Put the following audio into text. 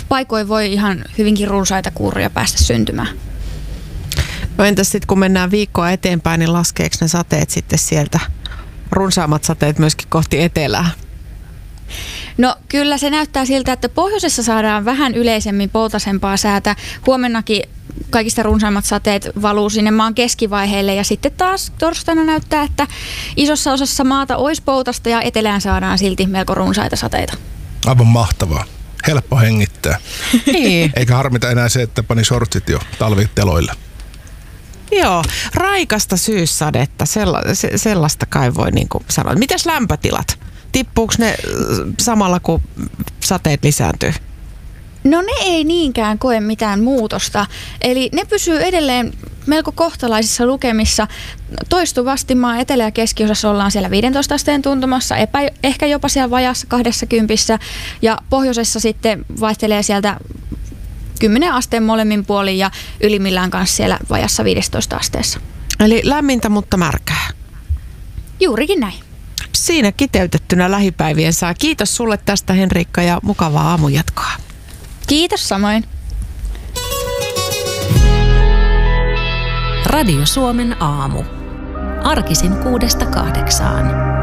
paikoin voi ihan hyvinkin runsaita kuuria päästä syntymään. No entäs sitten kun mennään viikkoa eteenpäin, niin laskeeko ne sateet sitten sieltä, runsaammat sateet myöskin kohti etelää? No kyllä se näyttää siltä, että pohjoisessa saadaan vähän yleisemmin poutasempaa säätä. Huomennakin kaikista runsaimmat sateet valuu sinne maan keskivaiheelle ja sitten taas torstaina näyttää, että isossa osassa maata olisi poutasta ja etelään saadaan silti melko runsaita sateita. Aivan mahtavaa. Helppo hengittää. Niin. Eikä harmita enää se, että pani shortsit jo talviteloille. Joo, raikasta syyssadetta, sellaista kai voi niin kuin sanoa. Mitäs lämpötilat? Tippuuko ne samalla, kun sateet lisääntyy? No ne ei niinkään koe mitään muutosta. Eli ne pysyy edelleen melko kohtalaisissa lukemissa. Toistuvasti maan etelä- ja keskiosassa ollaan siellä 15 asteen tuntumassa, ehkä jopa siellä vajassa 20. Ja pohjoisessa sitten vaihtelee sieltä 10 asteen molemmin puolin ja ylimmillään kanssa siellä vajassa 15 asteessa. Eli lämmintä, mutta märkää. Juurikin näin. Siinä kiteytettynä lähipäivien saa. Kiitos sulle tästä, Henriikka, ja mukavaa aamujatkoa. Kiitos samoin. Radio Suomen aamu. Arkisin 6–8.